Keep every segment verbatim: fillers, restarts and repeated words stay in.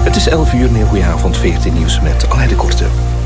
Het is elf uur, een goeie avond, veertien nieuws met Alain de Korte.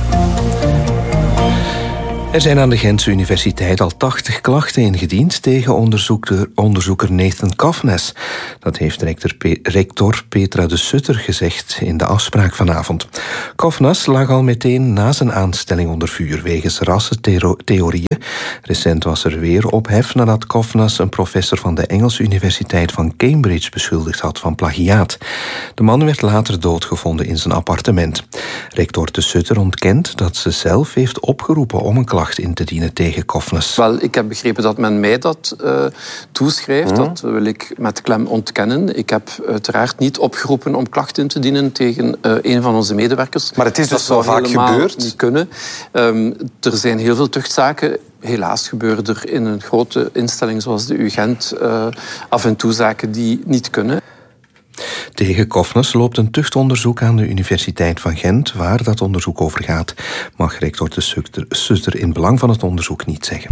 Er zijn aan de Gentse Universiteit al tachtig klachten ingediend tegen onderzoeker, onderzoeker Nathan Kafnes. Dat heeft rector, Pe- rector Petra de Sutter gezegd in de afspraak vanavond. Kafnes lag al meteen na zijn aanstelling onder vuur wegens rassentheorieën. Recent was er weer ophef nadat Kafnes een professor van de Engelse Universiteit van Cambridge beschuldigd had van plagiaat. De man werd later doodgevonden in zijn appartement. Rector de Sutter ontkent dat ze zelf heeft opgeroepen om een klacht in te dienen tegen Kafnes. Wel, ik heb begrepen dat men mij dat uh, toeschrijft. Mm. Dat wil ik met klem ontkennen. Ik heb uiteraard niet opgeroepen om klachten in te dienen tegen uh, een van onze medewerkers. Maar het is dus wel vaak gebeurd? Niet kunnen. Um, er zijn heel veel tuchtzaken. Helaas gebeuren er in een grote instelling zoals de U Gent uh, af en toe zaken die niet kunnen. Tegen Kafnes loopt een tuchtonderzoek aan de Universiteit van Gent. Waar dat onderzoek over gaat, mag rector de Sutter in belang van het onderzoek niet zeggen.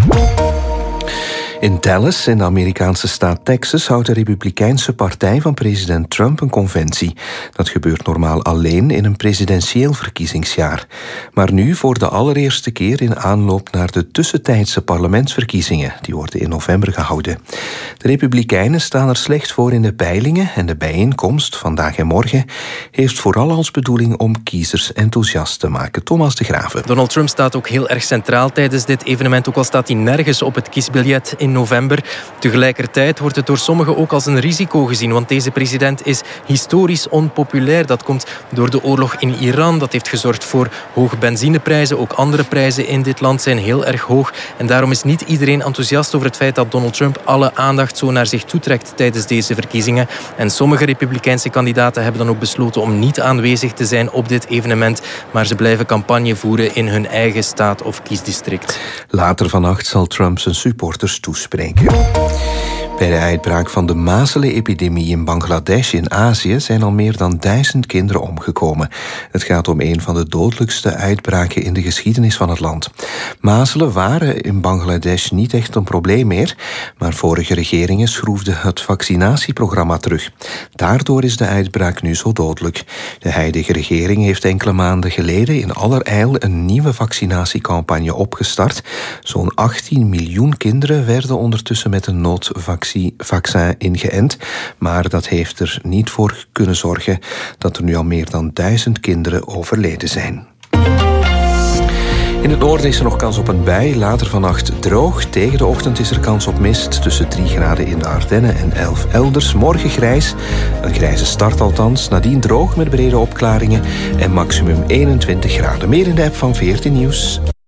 In Dallas, in de Amerikaanse staat Texas, houdt de Republikeinse partij van president Trump een conventie. Dat gebeurt normaal alleen in een presidentieel verkiezingsjaar. Maar nu voor de allereerste keer in aanloop naar de tussentijdse parlementsverkiezingen. Die worden in november gehouden. De Republikeinen staan er slecht voor in de peilingen en de bijeenkomst, vandaag en morgen, heeft vooral als bedoeling om kiezers enthousiast te maken. Thomas de Graven. Donald Trump staat ook heel erg centraal tijdens dit evenement, ook al staat hij nergens op het kiesbiljet in november. Tegelijkertijd wordt het door sommigen ook als een risico gezien, want deze president is historisch onpopulair. Dat komt door de oorlog in Iran. Dat heeft gezorgd voor hoge benzineprijzen. Ook andere prijzen in dit land zijn heel erg hoog. En daarom is niet iedereen enthousiast over het feit dat Donald Trump alle aandacht zo naar zich toetrekt tijdens deze verkiezingen. En sommige Republikeinse kandidaten hebben dan ook besloten om niet aanwezig te zijn op dit evenement, maar ze blijven campagne voeren in hun eigen staat of kiesdistrict. Later vannacht zal Trump zijn supporters toespreken. Bij de uitbraak van de mazelenepidemie in Bangladesh in Azië zijn al meer dan duizend kinderen omgekomen. Het gaat om een van de dodelijkste uitbraken in de geschiedenis van het land. Mazelen waren in Bangladesh niet echt een probleem meer, maar vorige regeringen schroefden het vaccinatieprogramma terug. Daardoor is de uitbraak nu zo dodelijk. De huidige regering heeft enkele maanden geleden in allerijl een nieuwe vaccinatiecampagne opgestart. Zo'n achttien miljoen kinderen werden ondertussen met een noodvaccin vaccin ingeënt, maar dat heeft er niet voor kunnen zorgen dat er nu al meer dan duizend kinderen overleden zijn. In het noorden is er nog kans op een bui, later vannacht droog. Tegen de ochtend is er kans op mist, tussen drie graden in de Ardennen en elf elders. Morgen grijs, een grijze start althans, nadien droog met brede opklaringen en maximum eenentwintig graden. Meer in de app van veertien Nieuws.